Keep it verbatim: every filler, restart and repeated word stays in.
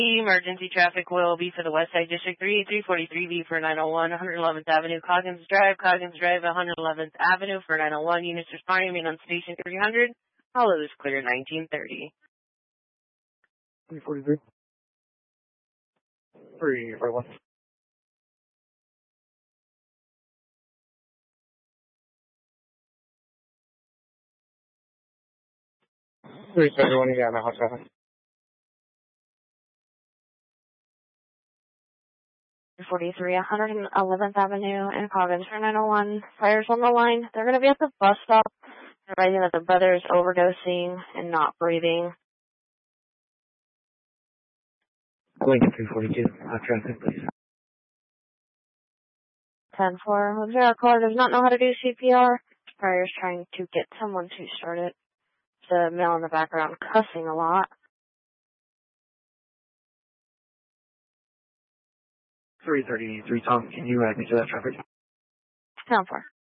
Emergency traffic will be for the West Side District three, three forty-three B for nine oh one, one eleventh Avenue, Coggins Drive, Coggins Drive, one eleventh Avenue for nine oh one. Units responding, remain on station three hundred. Hollow is clear, nineteen thirty. three forty-three. three forty-one. three seventy-one, you got my hot traffic. three forty-three, one eleventh Avenue and Coggins for nine oh one. Fires on the line. They're going to be at the bus stop. They're writing that the brother is overdosing and not breathing. Lincoln three forty-two, hot traffic, please. ten four. Observer caller does not know how to do C P R. Fire is trying to get someone to start it. The male in the background cussing a lot. three thirty-three, Tom, can you add me to that traffic? ten four.